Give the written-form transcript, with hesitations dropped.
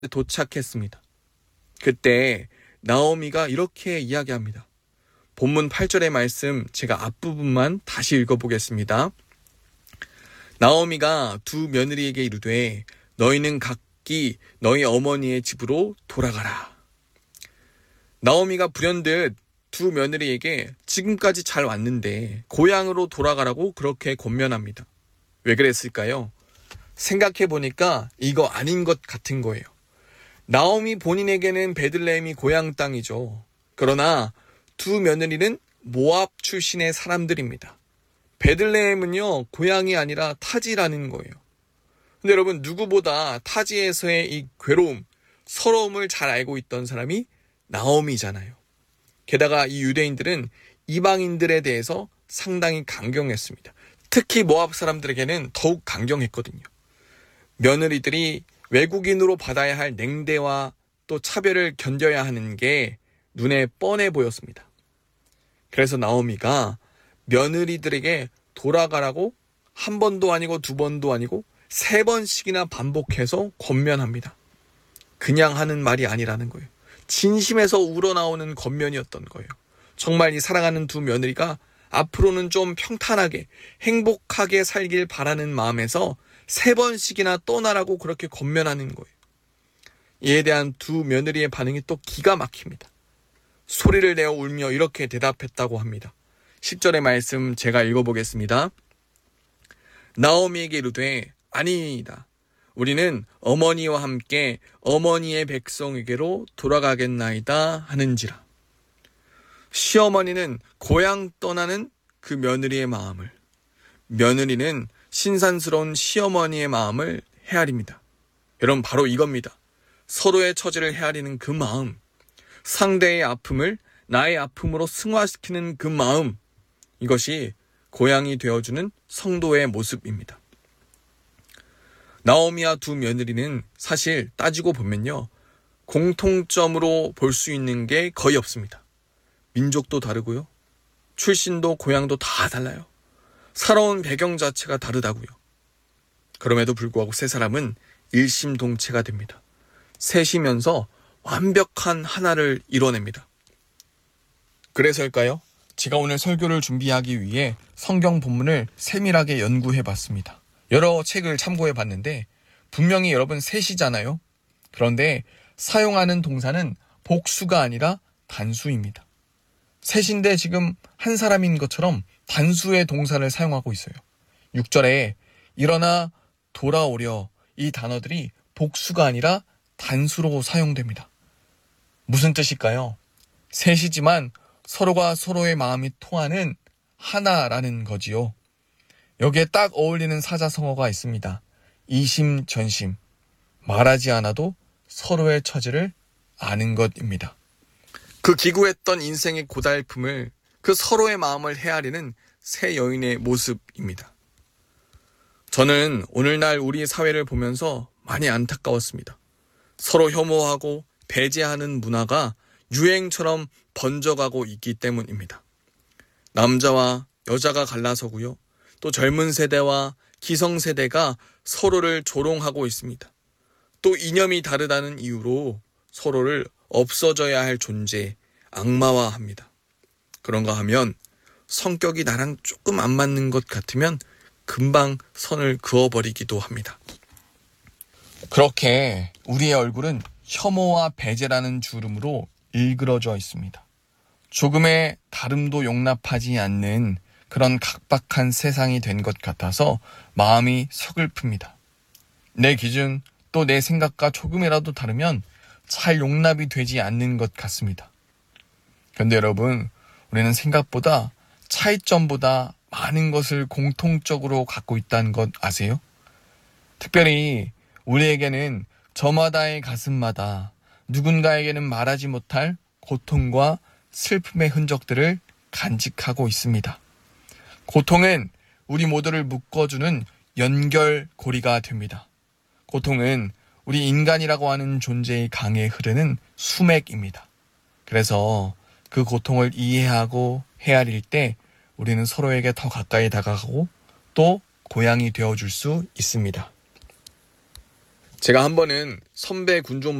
도착했습니다. 그때 나오미가 이렇게 이야기합니다. 본문 8절의 말씀 제가 앞부분만 다시 읽어보겠습니다. 나오미가 두 며느리에게 이르되 너희는 각기 너희 어머니의 집으로 돌아가라. 나오미가 불현듯 두 며느리에게 지금까지 잘 왔는데 고향으로 돌아가라고 그렇게 권면합니다. 왜 그랬을까요? 생각해보니까 이거 아닌 것 같은 거예요. 나오미 본인에게는 베들레헴이 고향 땅이죠. 그러나 두 며느리는 모압 출신의 사람들입니다. 베들레헴은요, 고향이 아니라 타지라는 거예요. 근데 여러분, 누구보다 타지에서의 이 괴로움, 서러움을 잘 알고 있던 사람이 나오미잖아요. 게다가 이 유대인들은 이방인들에 대해서 상당히 강경했습니다. 특히 모압 사람들에게는 더욱 강경했거든요. 며느리들이 외국인으로 받아야 할 냉대와 또 차별을 견뎌야 하는 게 눈에 뻔해 보였습니다. 그래서 나오미가 며느리들에게 돌아가라고 한 번도 아니고 두 번도 아니고 세 번씩이나 반복해서 권면합니다. 그냥 하는 말이 아니라는 거예요. 진심에서 우러나오는 권면이었던 거예요. 정말 이 사랑하는 두 며느리가 앞으로는 좀 평탄하게 행복하게 살길 바라는 마음에서 세 번씩이나 떠나라고 그렇게 권면하는 거예요. 이에 대한 두 며느리의 반응이 또 기가 막힙니다. 소리를 내어 울며 이렇게 대답했다고 합니다. 10절의 말씀 제가 읽어보겠습니다. 나오미에게 이르되 아니이다. 우리는 어머니와 함께 어머니의 백성에게로 돌아가겠나이다 하는지라. 시어머니는 고향 떠나는 그 며느리의 마음을, 며느리는 신산스러운 시어머니의 마음을 헤아립니다. 여러분, 바로 이겁니다. 서로의 처지를 헤아리는 그 마음, 상대의 아픔을 나의 아픔으로 승화시키는 그 마음, 이것이 고향이 되어주는 성도의 모습입니다. 나오미와 두 며느리는 사실 따지고 보면요, 공통점으로 볼 수 있는 게 거의 없습니다. 민족도 다르고요, 출신도 고향도 다 달라요. 살아온 배경 자체가 다르다고요. 그럼에도 불구하고 세 사람은 일심동체가 됩니다. 셋이면서 완벽한 하나를 이뤄냅니다. 그래서일까요? 제가 오늘 설교를 준비하기 위해 성경 본문을 세밀하게 연구해 봤습니다. 여러 책을 참고해 봤는데 분명히 여러분 셋이잖아요. 그런데 사용하는 동사는 복수가 아니라 단수입니다. 셋인데 지금 한 사람인 것처럼 단수의 동사를 사용하고 있어요. 6절에 일어나 돌아오려, 이 단어들이 복수가 아니라 단수로 사용됩니다. 무슨 뜻일까요? 셋이지만 서로가 서로의 마음이 통하는 하나라는 거지요. 여기에 딱 어울리는 사자성어가 있습니다. 이심전심, 말하지 않아도 서로의 처지를 아는 것입니다. 그 기구했던 인생의 고달픔을, 그 서로의 마음을 헤아리는 세 여인의 모습입니다. 저는 오늘날 우리 사회를 보면서 많이 안타까웠습니다. 서로 혐오하고 배제하는 문화가 유행처럼 번져가고 있기 때문입니다. 남자와 여자가 갈라서고요, 또 젊은 세대와 기성세대가 서로를 조롱하고 있습니다. 또 이념이 다르다는 이유로 서로를 없어져야 할 존재, 악마화합니다. 그런가 하면 성격이 나랑 조금 안 맞는 것 같으면 금방 선을 그어버리기도 합니다. 그렇게 우리의 얼굴은 혐오와 배제라는 주름으로 일그러져 있습니다. 조금의 다름도 용납하지 않는 그런 각박한 세상이 된 것 같아서 마음이 서글픕니다. 내 기준, 또 내 생각과 조금이라도 다르면 잘 용납이 되지 않는 것 같습니다. 그런데 여러분, 우리는 생각보다 차이점보다 많은 것을 공통적으로 갖고 있다는 것 아세요? 특별히 우리에게는 저마다의 가슴마다 누군가에게는 말하지 못할 고통과 슬픔의 흔적들을 간직하고 있습니다. 고통은 우리 모두를 묶어주는 연결고리가 됩니다. 고통은 우리 인간이라고 하는 존재의 강에 흐르는 수맥입니다. 그래서 그 고통을 이해하고 헤아릴 때 우리는 서로에게 더 가까이 다가가고 또 고향이 되어줄 수 있습니다. 제가 한 번은 선배 군종